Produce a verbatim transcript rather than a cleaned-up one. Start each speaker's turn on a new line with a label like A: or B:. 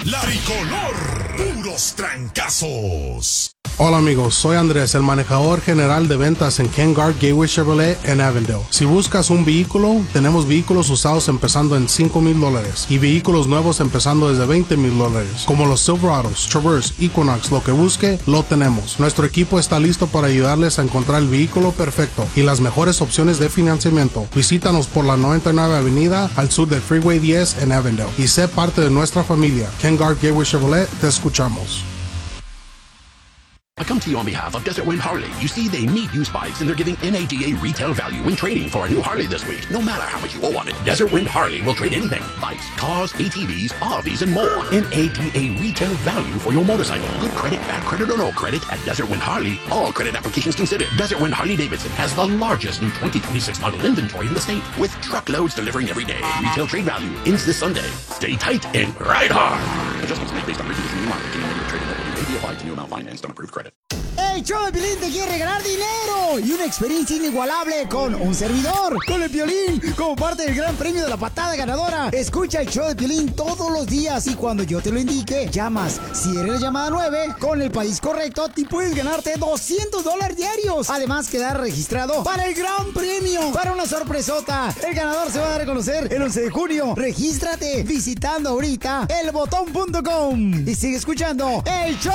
A: La Tricolor, puros trancazos.
B: Hola amigos, soy Andrés, el manejador general de ventas en Ken Gard Gateway Chevrolet en Avondale. Si buscas un vehículo, tenemos vehículos usados empezando en cinco mil dólares y vehículos nuevos empezando desde veinte mil dólares. Como los Silverados, Traverse, Equinox, lo que busque, lo tenemos. Nuestro equipo está listo para ayudarles a encontrar el vehículo perfecto y las mejores opciones de financiamiento. Visítanos por la noventa y nueve Avenida al sur del Freeway diez en Avondale y sé parte de nuestra familia. Ken Gard Gateway Chevrolet, te escuchamos.
C: I come to you on behalf of Desert Wind Harley. You see, they need used bikes, and they're giving N A D A retail value when trading for a new Harley this week. No matter how much you owe on it, Desert Wind Harley will trade anything. Bikes, cars, A T Vs, R Vs, and more. N A D A retail value for your motorcycle. Good credit, bad credit, or no credit at Desert Wind Harley. All credit applications considered. Desert Wind Harley-Davidson has the largest new twenty twenty-six model inventory in the state, with truckloads delivering every day. Retail trade value ends this Sunday. Stay tight and ride hard. Adjustments made based on reviews and new market. Trading may be applied to new amount financed on approved credit.
D: El show de Piolín te quiere regalar dinero y una experiencia inigualable con un servidor, con el Piolín, como parte del gran premio de la patada ganadora. Escucha el show de Piolín todos los días y cuando yo te lo indique, llamas. Si eres la llamada nueve, con el país correcto, te puedes ganarte doscientos dólares diarios. Además, quedar registrado para el gran premio, para una sorpresota. El ganador se va a dar a conocer el once de junio. Regístrate visitando ahorita el botón punto com y sigue escuchando el show